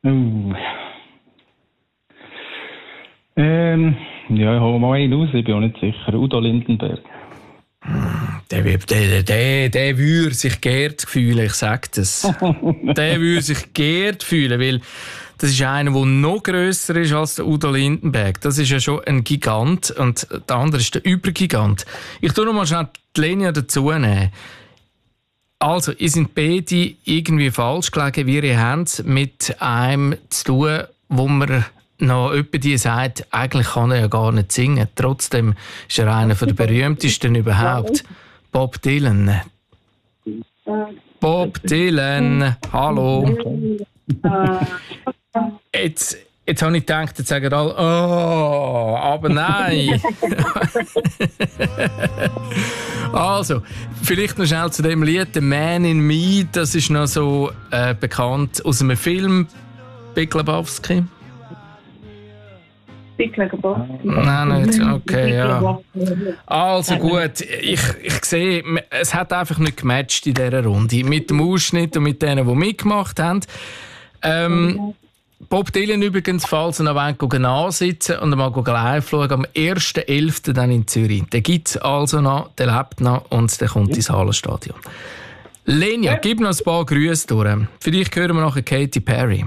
Uh. Ja, ich hole mal einen raus, ich bin auch nicht sicher. Udo Lindenberg. Der würde sich geehrt fühlen, ich sage das. Der würde sich geehrt fühlen, weil das ist einer, der noch grösser ist als der Udo Lindenberg. Das ist ja schon ein Gigant und der andere ist der Übergigant. Ich tue noch mal schnell die Linie dazu nehmen. Also, ihr seid beide irgendwie falsch gelegen, wie ihr habt mit einem zu tun, wo man noch jemand die sagt, eigentlich kann er ja gar nicht singen. Trotzdem ist er einer der berühmtesten überhaupt. Bob Dylan. Bob Dylan, hallo. Jetzt habe ich gedacht, jetzt sagen alle, oh, aber nein. Also, vielleicht noch schnell zu dem Lied, «The Man in Me», das ist noch so bekannt aus einem Film, Big Lebowski. Nein, nicht. Okay, ja. Also gut, ich sehe, es hat einfach nicht gematcht in dieser Runde. Mit dem Ausschnitt und mit denen, die mitgemacht haben. Bob Dylan übrigens, falls ihr noch ansitzen und mal live schauen, am 1.11. dann in Zürich. Den gibt es also noch, der lebt noch und der kommt ins Hallenstadion. Lenia, gib noch ein paar Grüße durch. Vielleicht hören wir nachher Katy Perry.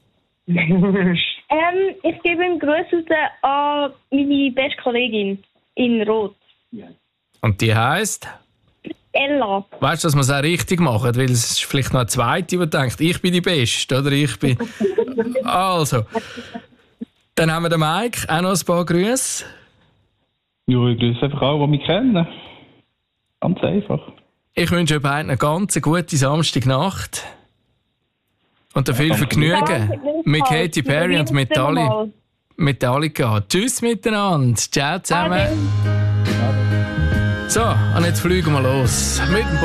Ich gebe einen Gruß an meine beste Kollegin in Rot. Und die heisst? Ella. Weißt du, dass wir es auch richtig machen? Weil es ist vielleicht noch eine zweite, die denkt, ich bin die Beste, oder ich bin... Also, dann haben wir den Mike, auch noch ein paar Grüße. Ja, ich grüße einfach alle, die mich kennen. Ganz einfach. Ich wünsche euch beiden eine ganz gute Samstagnacht. Und viel Vergnügen mit Katy Perry und Metallica. Tschüss miteinander. Ciao zusammen. So, und jetzt fliegen wir los. Mit dem